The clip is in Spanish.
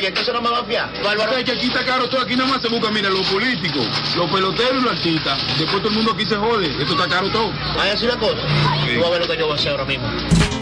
Oye, entonces no me va a fiar. Bárbaro. ¿Sabes que aquí está caro todo? Aquí nada más se busca, mira, los políticos, los peloteros y los artistas. Después todo el mundo aquí se jode. Esto está caro todo. Vaya a decir una cosa. Sí. Tú vas a ver lo que yo voy a hacer ahora mismo.